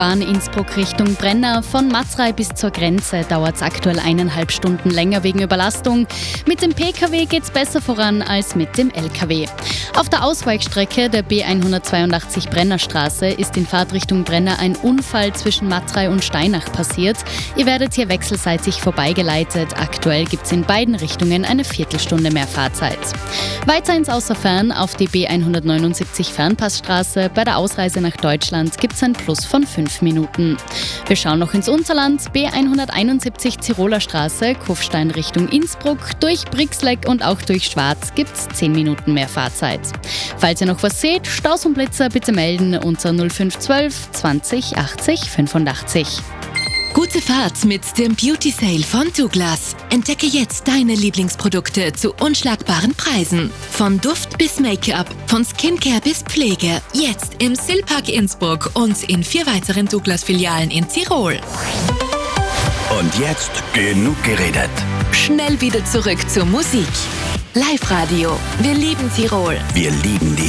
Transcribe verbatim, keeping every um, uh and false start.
Bahn Innsbruck Richtung Brenner. Von Matzrei bis zur Grenze dauert es aktuell eineinhalb Stunden länger wegen Überlastung. Mit dem P K W geht es besser voran als mit dem L K W. Auf der Ausweichstrecke der B hundertzweiundachtzig Brennerstraße ist in Fahrtrichtung Brenner ein Unfall zwischen Matzrei und Steinach passiert. Ihr werdet hier wechselseitig vorbeigeleitet. Aktuell gibt es in beiden Richtungen eine Viertelstunde mehr Fahrzeit. Weiter ins Außerfern auf die B hundertneunundsiebzig Fernpassstraße. Bei der Ausreise nach Deutschland gibt es ein Plus von fünf Minuten. Wir schauen noch ins Unterland. B hunderteinundsiebzig Tiroler Straße, Kufstein Richtung Innsbruck. Durch Brixleck und auch durch Schwarz gibt es zehn Minuten mehr Fahrzeit. Falls ihr noch was seht, Staus und Blitzer bitte melden unter null fünf eins zwei zwanzig achtzig fünfundachtzig. Gute Fahrt mit dem Beauty Sale von Douglas. Entdecke jetzt deine Lieblingsprodukte zu unschlagbaren Preisen. Von Duft bis Make-up, von Skincare bis Pflege. Jetzt im Silpark Innsbruck und in vier weiteren Douglas-Filialen in Tirol. Und jetzt genug geredet. Schnell wieder zurück zur Musik. Live-Radio. Wir lieben Tirol. Wir lieben die